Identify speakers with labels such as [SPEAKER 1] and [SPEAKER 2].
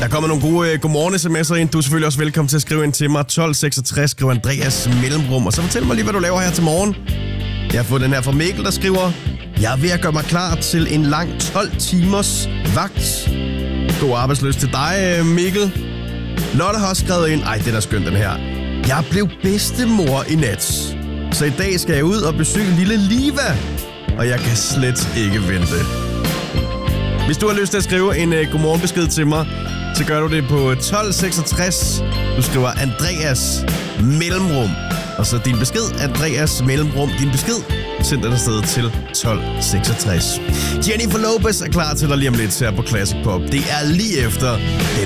[SPEAKER 1] Der kommer nogle gode godmorgen-sms'er ind. Du er selvfølgelig også velkommen til at skrive ind til mig. 1266, skriv Andreas mellemrum. Og så fortæl mig lige, hvad du laver her til morgen. Jeg har fået den her fra Mikkel, der skriver: Jeg er ved at gøre mig klar til en lang 12 timers vagt. God arbejdsløs til dig, Mikkel. Lotte har også skrevet ind: Ej, det er da skønt, den her. Jeg blev bedstemor i nat. Så i dag skal jeg ud og besøge lille Liva. Og jeg kan slet ikke vente. Hvis du har lyst til at skrive en godmorgenbesked til mig, så gør du det på 1266. Du skriver Andreas mellemrum. Og så din besked, Andreas mellemrum. Din besked, send den afsted til 1266. Jennifer Lopez er klar til dig lige om lidt her på Classic Pop. Det er lige efter den